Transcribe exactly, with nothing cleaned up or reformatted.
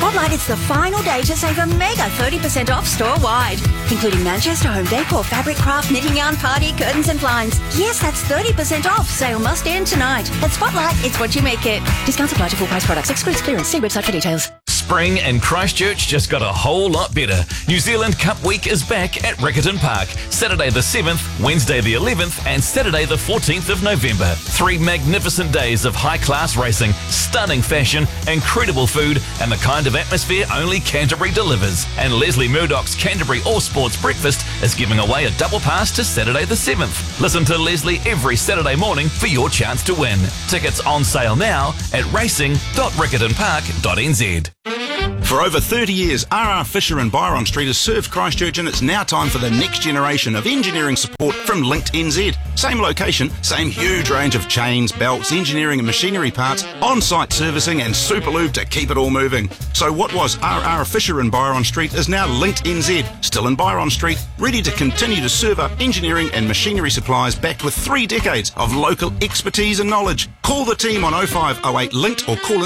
Spotlight, it's the final day to save a mega thirty percent off store-wide, including Manchester home decor, fabric, craft, knitting yarn, party, curtains and blinds. Yes, that's thirty percent off. Sale must end tonight. At Spotlight, it's what you make it. Discounts apply to full price products. Excludes clearance. See website for details. Spring in Christchurch just got a whole lot better. New Zealand Cup Week is back at Riccarton Park. Saturday the seventh, Wednesday the eleventh and Saturday the fourteenth of November. Three magnificent days of high-class racing, stunning fashion, incredible food and the kind of atmosphere only Canterbury delivers. And Leslie Murdoch's Canterbury All Sports Breakfast is giving away a double pass to Saturday the seventh. Listen to Leslie every Saturday morning for your chance to win. Tickets on sale now at racing dot riccarton park dot n z. For over thirty years, R R Fisher and Byron Street has served Christchurch, and it's now time for the next generation of engineering support from Linked N Z. Same location, same huge range of chains, belts, engineering and machinery parts, on-site servicing and super lube to keep it all moving. So what was R R Fisher and Byron Street is now Linked N Z, still in Byron Street, ready to continue to serve up engineering and machinery supplies backed with three decades of local expertise and knowledge. Call the team on oh five oh eight Linked or call